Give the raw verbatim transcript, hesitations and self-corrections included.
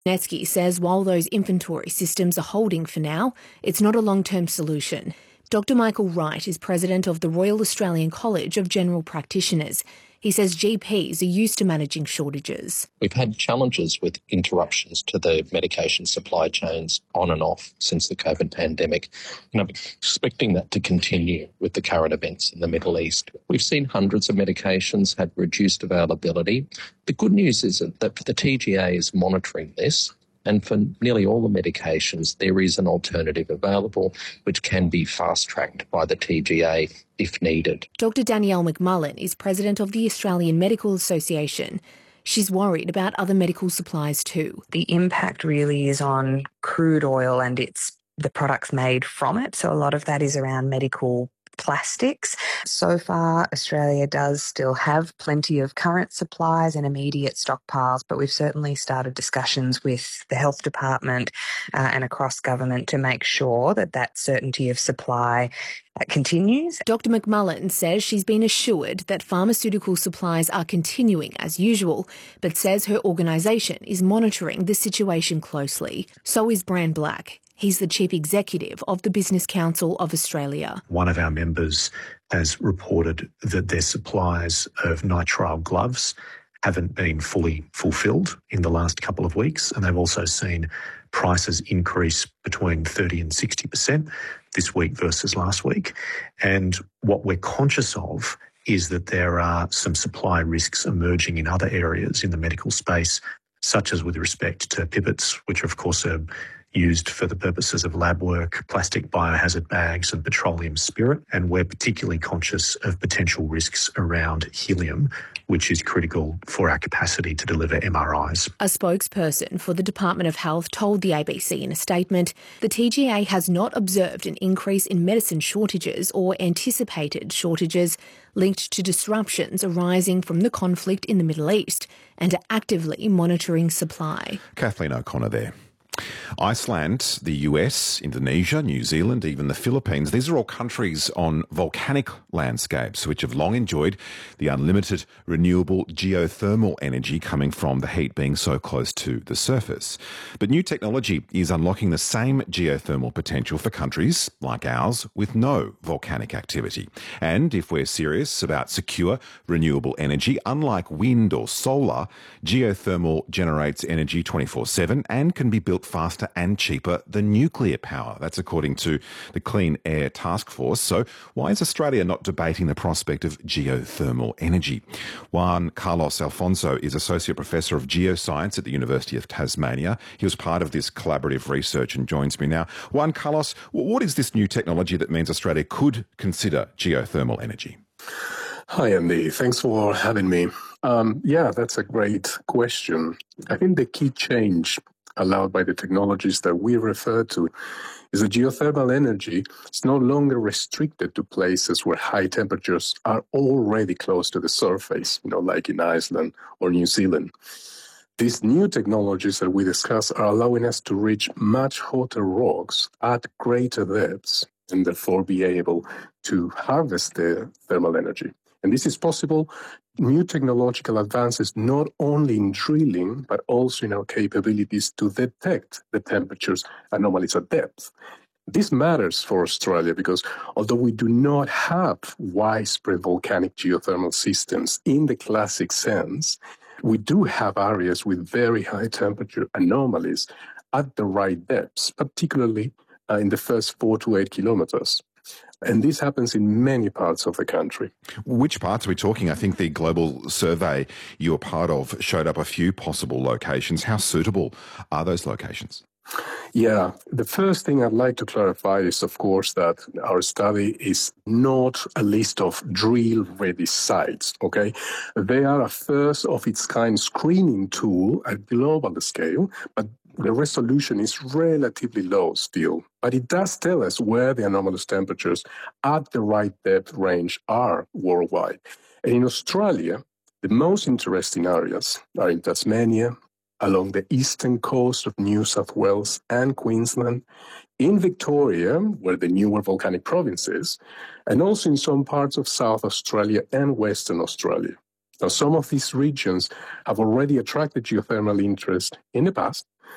Netsky says while those inventory systems are holding for now, it's not a long-term solution. Doctor Michael Wright is president of the Royal Australian College of General Practitioners. He says G Ps are used to managing shortages. We've had challenges with interruptions to the medication supply chains on and off since the COVID pandemic, and I'm expecting that to continue with the current events in the Middle East. We've seen hundreds of medications had reduced availability. The good news is that the T G A is monitoring this, and for nearly all the medications, there is an alternative available which can be fast-tracked by the T G A if needed. Doctor Danielle McMullen is president of the Australian Medical Association. She's worried about other medical supplies too. The impact really is on crude oil and it's the products made from it. So a lot of that is around medical plastics. So far, Australia does still have plenty of current supplies and immediate stockpiles, but we've certainly started discussions with the Health Department uh, and across government to make sure that that certainty of supply uh, continues. Doctor McMullen says she's been assured that pharmaceutical supplies are continuing as usual, but says her organisation is monitoring the situation closely. So is Bran Black. He's the Chief Executive of the Business Council of Australia. One of our members has reported that their supplies of nitrile gloves haven't been fully fulfilled in the last couple of weeks, and they've also seen prices increase between thirty and sixty percent this week versus last week. And what we're conscious of is that there are some supply risks emerging in other areas in the medical space, such as with respect to pipettes, which of course are used for the purposes of lab work, plastic biohazard bags and petroleum spirit. And we're particularly conscious of potential risks around helium, which is critical for our capacity to deliver M R Is. A spokesperson for the Department of Health told the A B C in a statement, the T G A has not observed an increase in medicine shortages or anticipated shortages linked to disruptions arising from the conflict in the Middle East and are actively monitoring supply. Kathleen O'Connor there. Iceland, the U S, Indonesia, New Zealand, even the Philippines, these are all countries on volcanic landscapes which have long enjoyed the unlimited renewable geothermal energy coming from the heat being so close to the surface. But new technology is unlocking the same geothermal potential for countries like ours with no volcanic activity. And if we're serious about secure renewable energy, unlike wind or solar, geothermal generates energy twenty-four seven and can be built faster and cheaper than nuclear power. That's according to the Clean Air Task Force. So why is Australia not debating the prospect of geothermal energy? Juan Carlos Alfonso is Associate Professor of Geoscience at the University of Tasmania. He was part of this collaborative research and joins me now. Juan Carlos, what is this new technology that means Australia could consider geothermal energy? Hi, Andy. Thanks for having me. Um, yeah, that's a great question. I think the key change allowed by the technologies that we refer to is that geothermal energy is no longer restricted to places where high temperatures are already close to the surface, you know, like in Iceland or New Zealand. These new technologies that we discuss are allowing us to reach much hotter rocks at greater depths and therefore be able to harvest the thermal energy. And this is possible. New technological advances not only in drilling, but also in our capabilities to detect the temperatures anomalies at depth. This matters for Australia because although we do not have widespread volcanic geothermal systems in the classic sense, we do have areas with very high temperature anomalies at the right depths, particularly uh, in the first four to eight kilometers. And this happens in many parts of the country. Which parts are we talking? I think the global survey you're part of showed up a few possible locations. How suitable are those locations? Yeah, the first thing I'd like to clarify is, of course, that our study is not a list of drill-ready sites, okay? They are a first-of-its-kind screening tool at global scale, but the resolution is relatively low still. But it does tell us where the anomalous temperatures at the right depth range are worldwide. And in Australia, the most interesting areas are in Tasmania, along the eastern coast of New South Wales and Queensland, in Victoria, where the newer volcanic province is, and also in some parts of South Australia and Western Australia. Now, some of these regions have already attracted geothermal interest in the past,